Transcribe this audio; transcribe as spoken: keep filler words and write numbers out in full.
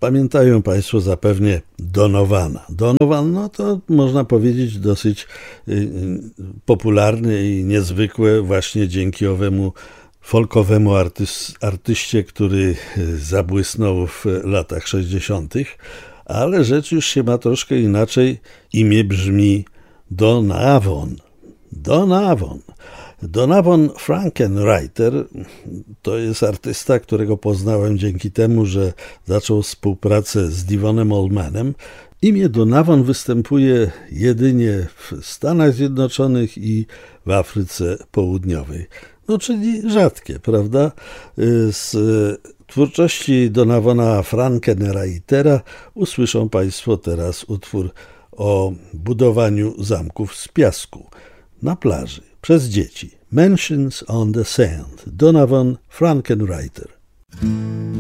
Pamiętają Państwo zapewne Donovana. Donovan, no to można powiedzieć dosyć popularny i niezwykłe właśnie dzięki owemu folkowemu artys- artyście, który zabłysnął w latach sześćdziesiątych. Ale rzecz już się ma troszkę inaczej. Imię brzmi Donovan. Donovan. Donovan Frankenreiter to jest artysta, którego poznałem dzięki temu, że zaczął współpracę z Devonem Allmanem. Imię Donovan występuje jedynie w Stanach Zjednoczonych i w Afryce Południowej. No, czyli rzadkie, prawda? Z twórczości Donovana Frankenreitera usłyszą Państwo teraz utwór o budowaniu zamków z piasku na plaży przez dzieci. Mansions on the Sand. Donovan Frankenreiter.